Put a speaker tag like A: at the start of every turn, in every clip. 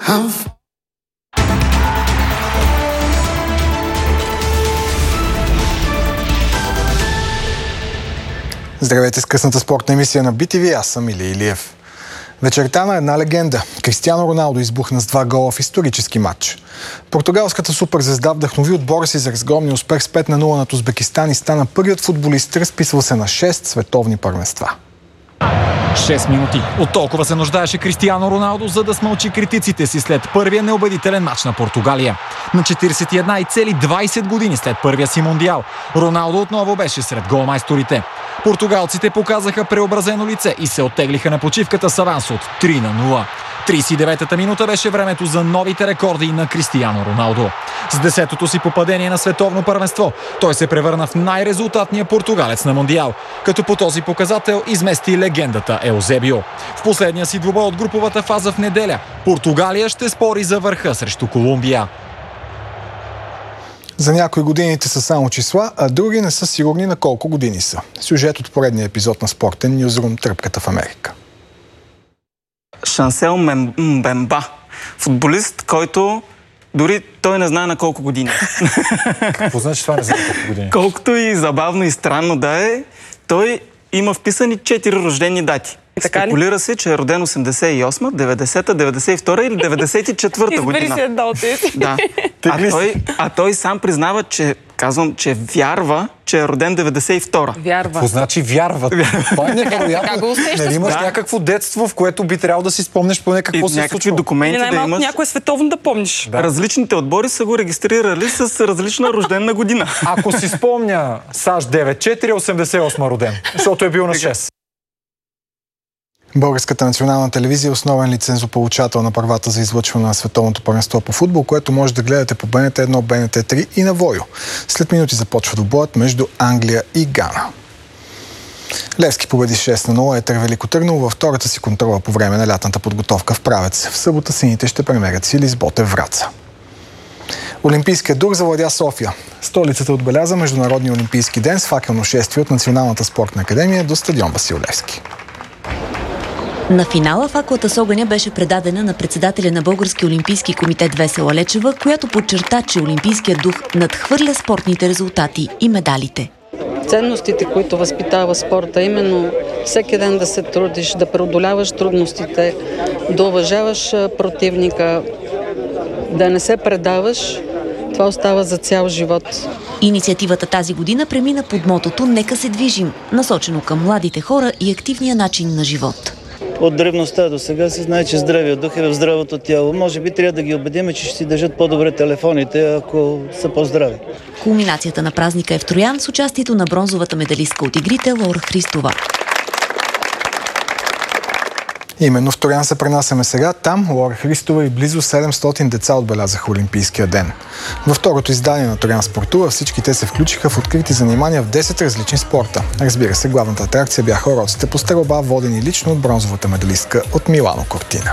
A: Здравейте с късната спортна емисия на BTV, аз съм Илия Илиев. Вечерта на една легенда. Кристиано Роналдо избухна с 2 гола в исторически матч. Португалската суперзвезда вдъхнови отбора си за разгромния успех с 5-0 над Узбекистан и стана първият футболист, разписвал се на 6 световни първенства.
B: 6 минути. От толкова се нуждаеше Кристиано Роналдо, за да смълчи критиците си след първия неубедителен мач на Португалия. На 41 и цели 20 години след първия си мондиал, Роналдо отново беше сред голмайсторите. Португалците показаха преобразено лице и се оттеглиха на почивката с аванс от 3-0. 39-та минута беше времето за новите рекорди на Кристиано Роналдо. С 10-то си попадение на световно първенство, той се превърна в най-резултатния португалец на мондиал, като по този показател измести легендата Еузебио. В последния си двубой от груповата фаза в неделя Португалия ще спори за върха срещу Колумбия.
A: За някои годините са само числа, а други не са сигурни на колко години са. Сюжет от поредния епизод на Спортен Нюзрум "Тръпката в Америка".
C: Шансел Мбемба. Футболист, който дори той не знае на колко години.
A: Какво значи това не знае на колко години?
C: Колкото и забавно и странно да е, той има вписани 4 рождени дати. Спекулира се, че е роден 88, 90-та, 92-та или 94-та година.
D: Избери си една от тези.
C: Да. А той сам признава, че вярва, че е роден 92-та.
D: Вярва.
E: Какво значи вярва? Това е невероятно.
D: Как го усещаш?
E: Нали имаш някакво детство, в което би трябвало да си спомнеш поне какво се случва.
C: Документи да имаш.
D: Някое световно да помниш.
C: Да. Различните отбори са го регистрирали с различна рождена година.
E: Ако си спомня САЩ 9-4, 88 роден, защото е бил на 6.
A: Българската национална телевизия е основен лицензополучател на правата за излъчване на световното първенство по футбол, което може да гледате по БНТ 1, БНТ 3 и на Войо. След минути започва двубоят между Англия и Гана. Левски победи 6-0 Етър Велико Търново във втората си контрола по време на лятната подготовка в Правец. В събота сините ще премерят сили с Ботев Враца. Олимпийският дух завладя София. Столицата отбеляза Международния олимпийски ден с факелно шествие от Националната спортна академия до стадион Васил Левски.
F: На финала факлата с огъня беше предадена на председателя на Българския олимпийски комитет Весела Лечева, която подчерта, че олимпийският дух надхвърля спортните резултати и медалите.
G: Ценностите, които възпитава спорта, именно всеки ден да се трудиш, да преодоляваш трудностите, да уважаваш противника, да не се предаваш, това остава за цял живот.
F: Инициативата тази година премина под мотото "Нека се движим", насочено към младите хора и активния начин на живот.
H: От древността до сега се знае, че здравият дух е в здравото тяло. Може би трябва да ги убедим, че ще си държат по-добре телефоните, ако са по-здрави.
F: Кулминацията на празника е в Троян с участието на бронзовата медалистка от игрите Лора Христова.
A: Именно в Троян се пренасяме сега. Там Лора Христова и близо 700 деца отбелязаха Олимпийския ден. Във второто издание на Троян спортува всички те се включиха в открити занимания в 10 различни спорта. Разбира се, главната атракция бяха уроците по стрелба, водени лично от бронзовата медалистка от Милано Кортина.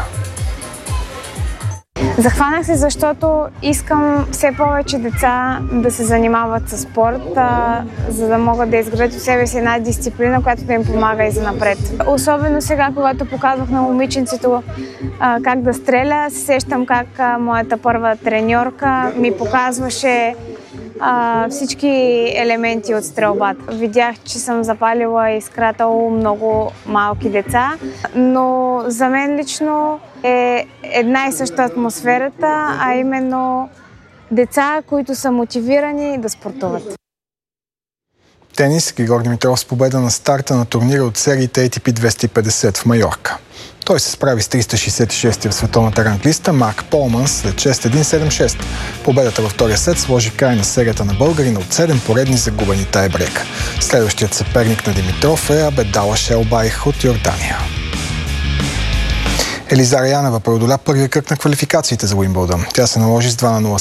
I: Захванах се, защото искам все повече деца да се занимават със спорт, за да могат да изградят от себе си една дисциплина, която да им помага и за напред. Особено сега, когато показвах на момиченцето как да стреля, се сещам как моята първа треньорка ми показваше всички елементи от стрелбата. Видях, че съм запалила искрата много малки деца, но за мен лично е една и съща атмосферата, а именно деца, които са мотивирани да спортуват.
A: Тенис. Григор Димитров с победа на старта на турнира от сериите ATP 250 в Майорка. Той се справи с 366 в световната ранглиста Марк Полман след 6-1-7-6. Победата във втория сет сложи край на серията на българина от 7 поредни загубени тайбрека. Следващият съперник на Димитров е Абедала Шелбайх от Йордания. Елизара Янева преодоля първия кръг на квалификациите за Уимбълдън. Тя се наложи с 2-0